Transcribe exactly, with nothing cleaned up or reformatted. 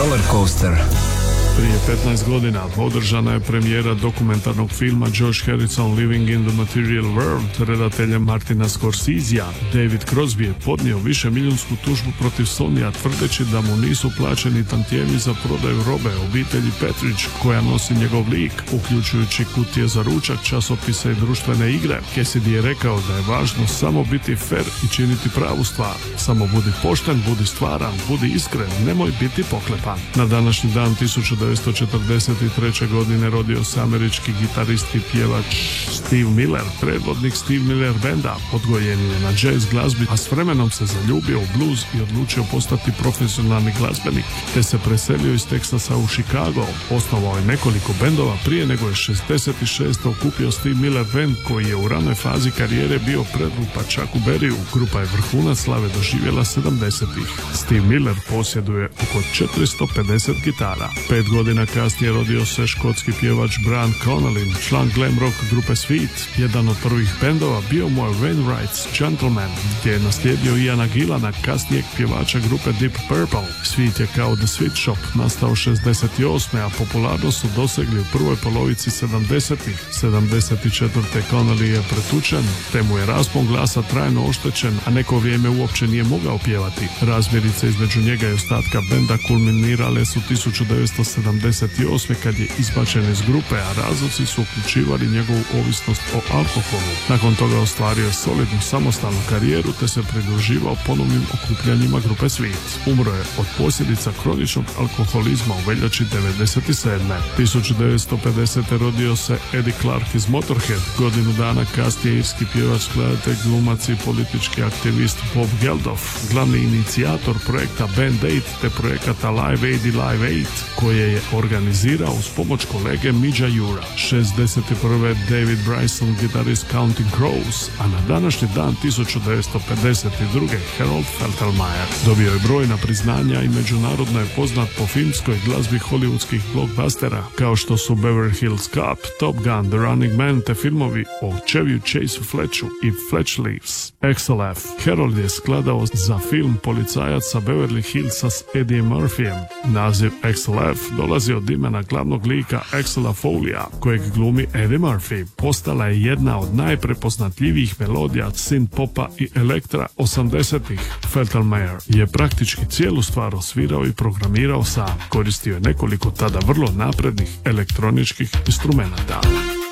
Roller Coaster. Prije petnaest godina održana je premijera dokumentarnog filma George Harrison Living in the Material World redatelja Martina Scorsesea. David Crosby je podnio višemilijunsku tužbu protiv Sonya tvrdeći da mu nisu plaćeni tantijemi za prodaju robe obitelji Petridge koja nosi njegov lik, uključujući kutije za ručak, časopise i društvene igre. Cassidy je rekao da je važno samo biti fair i činiti pravu stvar. Samo budi pošten, budi stvaran, budi iskren, nemoj biti poklepan. Na današnji dan tisuću devetsto četrdeset treće. godine rodio se američki gitarist i pjevač Steve Miller, predvodnik Steve Miller Banda. Odgojen je na jazz glazbi, a s vremenom se zaljubio u blues i odlučio postati profesionalni glazbenik, te se preselio iz Teksasa u Chicago. Osnovao je nekoliko bendova prije nego je šezdeset šeste. okupio Steve Miller Band, koji je u ranoj fazi karijere bio predlupa Chucku Berryu. Grupa je vrhunac slave doživjela sedamdesetih. Steve Miller posjeduje oko četiristo pedeset gitara. Pet godina kasnije rodio se škotski pjevač Brian Connolly, član glam rock grupe Sweet. Jedan od prvih bendova bio mu je Wainwright's Gentleman, gdje je naslijedio Iana Gillana, kasnijeg pjevača grupe Deep Purple. Sweet je kao The Sweet Shop nastao šezdeset osme. a popularnost su dosegli u prvoj polovici sedamdesetih. sedamdeset četvrte. Connolly je pretučen, te mu je raspon glasa trajno oštećen, a neko vrijeme uopće nije mogao pjevati. Razmirice između njega i ostatka benda kulminirale su tisuću devetsto sedamdeset osme. kad je izbačen iz grupe, a razlozi su uključivali njegovu ovisnost o alkoholu. Nakon toga ostvario je solidnu samostalnu karijeru te se pridruživao ponovnim okupljanjima grupe Sweet. Umro je od posljedica kroničnog alkoholizma u veljači devedeset sedme. tisuću devetsto pedesete. rodio se Eddie Clarke iz Motorhead. Godinu dana kasnije irski pjevač, skladatelj, glumac i politički aktivist Bob Geldof, glavni inicijator projekta Band Aid te projekata Live Aid i Live Aid, koje je organizirao uz pomoć kolege Midgea Ura. šezdeset prve. David Bryson, gitarist Counting Crows, a na današnji dan tisuću devetsto pedeset druge. Harold Faltermeyer dobio je brojna priznanja i međunarodno je poznat po filmskoj glazbi hollywoodskih blockbustera kao što su Beverly Hills Cop, Top Gun, The Running Man te filmovi o Chevy Chase Fletchu i Fletch Leaves. Axel F. Harold je skladao za film Policajac sa Beverly Hillsa s Eddie Murphyjem. Naziv Axel F. dolazi od imena glavnog lika Axela Folleya, kojeg glumi Eddie Murphy. Postala je jedna od najprepoznatljivijih melodija synth popa i elektra osamdesetih. Faltermeyer je praktički cijelu stvar osvirao i programirao sam. Koristio je nekoliko tada vrlo naprednih elektroničkih instrumenata.